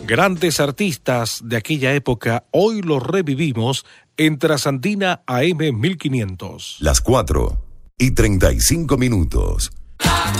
Grandes artistas de aquella época, hoy los revivimos en Trasandina AM 1500. Las 4:35.